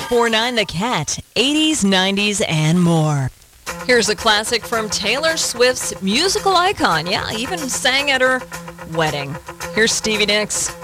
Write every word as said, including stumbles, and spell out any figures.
four nine The Cat, eighties, nineties, and more. Here's a classic from Taylor Swift's musical icon. Yeah, even sang at her wedding. Here's Stevie Nicks.